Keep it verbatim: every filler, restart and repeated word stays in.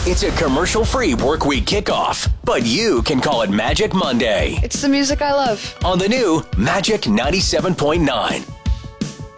It's a commercial-free work week kickoff, but you can call it Magic Monday It's the music I love. on the new Magic ninety-seven point nine.